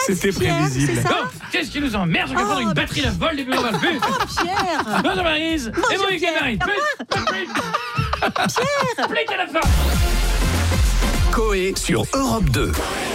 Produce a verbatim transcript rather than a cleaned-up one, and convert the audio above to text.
C'était Pierre, prévisible. c'est ça? Bon, qu'est-ce qui nous emmerde? Je vais Oh, prendre une bah, batterie de vol des bureaux dans le but. Oh, Pierre. Bonjour Maryse. Et Bonjour, bon week-end Pierre. Maryse. Pierre. Plique à la fin. Coé sur Europe deux.